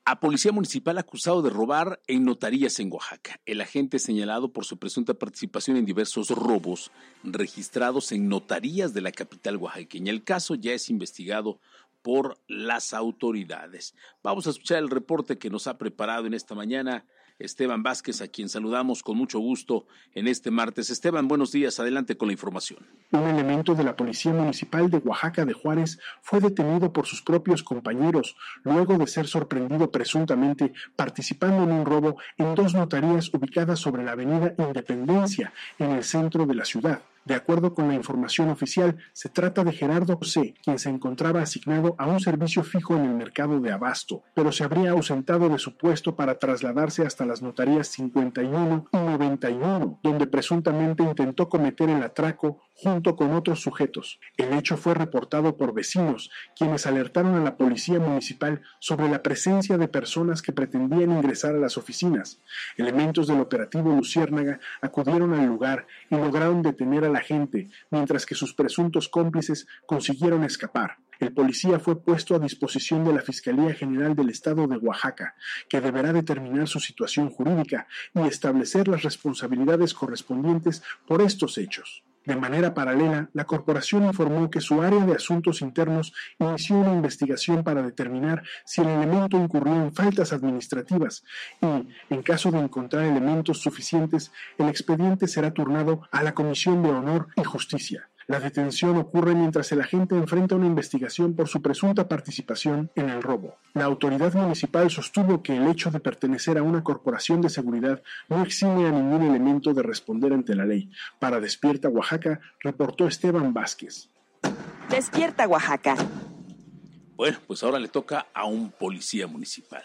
A policía municipal acusado de robar en notarías en Oaxaca. El agente señalado por su presunta participación en diversos robos registrados en notarías de la capital oaxaqueña. El caso ya es investigado por las autoridades. Vamos a escuchar el reporte que nos ha preparado en esta mañana Esteban Vázquez, a quien saludamos con mucho gusto en este martes. Esteban, buenos días, adelante con la información. Un elemento de la Policía Municipal de Oaxaca de Juárez fue detenido por sus propios compañeros luego de ser sorprendido presuntamente participando en un robo en 2 notarías ubicadas sobre la avenida Independencia, en el centro de la ciudad. De acuerdo con la información oficial, se trata de Gerardo José, quien se encontraba asignado a un servicio fijo en el mercado de Abasto, pero se habría ausentado de su puesto para trasladarse hasta las notarías 51 y 91, donde presuntamente intentó cometer el atraco junto con otros sujetos. El hecho fue reportado por vecinos, quienes alertaron a la policía municipal sobre la presencia de personas que pretendían ingresar a las oficinas. Elementos del operativo Luciérnaga acudieron al lugar y lograron detener a la gente, mientras que sus presuntos cómplices consiguieron escapar. El policía fue puesto a disposición de la Fiscalía General del Estado de Oaxaca, que deberá determinar su situación jurídica y establecer las responsabilidades correspondientes por estos hechos. De manera paralela, la corporación informó que su área de asuntos internos inició una investigación para determinar si el elemento incurrió en faltas administrativas y, en caso de encontrar elementos suficientes, el expediente será turnado a la Comisión de Honor y Justicia. La detención ocurre mientras el agente enfrenta una investigación por su presunta participación en el robo. La autoridad municipal sostuvo que el hecho de pertenecer a una corporación de seguridad no exime a ningún elemento de responder ante la ley. Para Despierta Oaxaca, reportó Esteban Vázquez. Despierta Oaxaca. Bueno, pues ahora le toca a un policía municipal.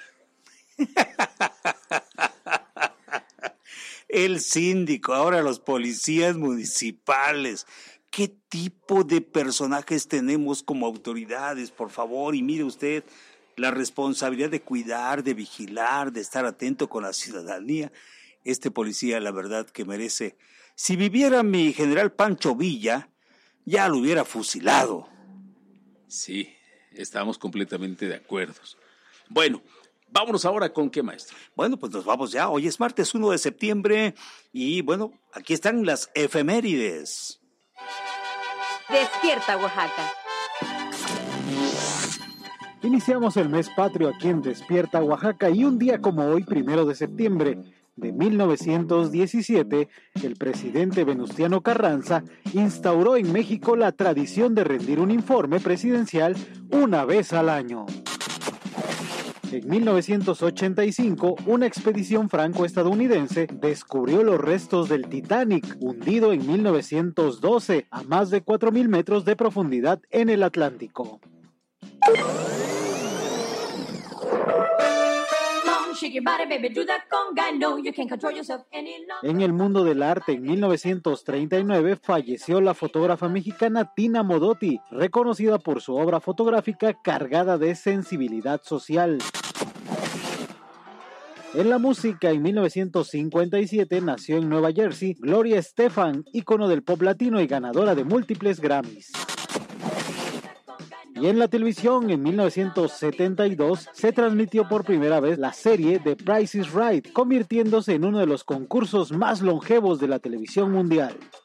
El síndico, ahora los policías municipales. ¿Qué tipo de personajes tenemos como autoridades, por favor? Y mire usted, la responsabilidad de cuidar, de vigilar, de estar atento con la ciudadanía. Este policía, la verdad que merece. Si viviera mi general Pancho Villa, ya lo hubiera fusilado. Sí, estamos completamente de acuerdo. Bueno, vámonos ahora con qué, maestro. Bueno, pues nos vamos ya. Hoy es martes 1 de septiembre y bueno, aquí están las efemérides. Despierta Oaxaca. Iniciamos el mes patrio aquí en Despierta Oaxaca y un día como hoy, 1 de septiembre de 1917, el presidente Venustiano Carranza instauró en México la tradición de rendir un informe presidencial una vez al año. En 1985, una expedición franco-estadounidense descubrió los restos del Titanic, hundido en 1912 a más de 4,000 metros de profundidad en el Atlántico. En el mundo del arte, en 1939, falleció la fotógrafa mexicana Tina Modotti, reconocida por su obra fotográfica cargada de sensibilidad social. En la música, en 1957, nació en Nueva Jersey Gloria Estefan, ícono del pop latino y ganadora de múltiples Grammys. Y en la televisión, en 1972, se transmitió por primera vez la serie The Price is Right, convirtiéndose en uno de los concursos más longevos de la televisión mundial.